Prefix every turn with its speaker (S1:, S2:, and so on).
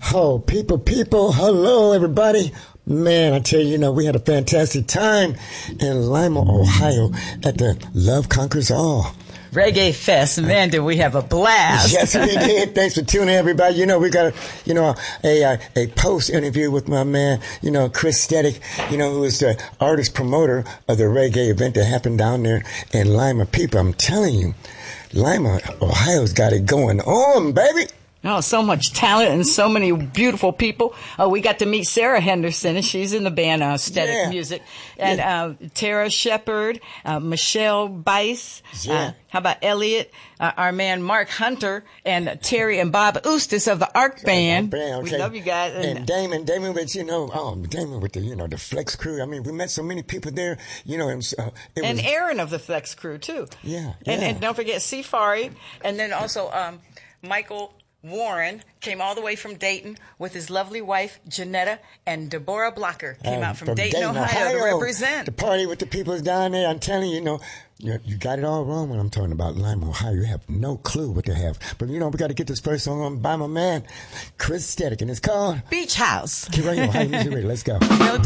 S1: Oh, people, hello, everybody. Man, I tell you, we had a fantastic time in Lima, Ohio at the Love Conquers All.
S2: Reggae Fest. Man, did we have a blast.
S1: Yes, we did. Thanks for tuning in, everybody. We got a post interview with my man, Chris Steddick, who is the artist promoter of the reggae event that happened down there in Lima. People, I'm telling you, Lima, Ohio's got it going on, baby.
S2: Oh, so much talent and so many beautiful people. We got to meet Sarah Henderson, and she's in the band Steddick Music. And Tara Shepard, Michelle Bice. How about Elliot? Our man Mark Hunter, and Terry and Bob Oustis of the Arc Band.
S1: Okay.
S2: We love you guys.
S1: And Damon with, Damon with the Flex Crew. I mean, we met so many people there,
S2: and Aaron of the Flex Crew, too.
S1: Yeah.
S2: And don't forget Safari. And then also Michael Warren came all the way from Dayton with his lovely wife, Janetta, and Deborah Blocker came out from Dayton, Ohio to represent.
S1: The party with the people down there. I'm telling you, you got it all wrong when I'm talking about Lima, Ohio. You have no clue what they have. But, we got to get this first song by my man, Chris Steddick, and it's called
S2: Beach House.
S1: Keep right here. Ohio Music Radio. Let's go.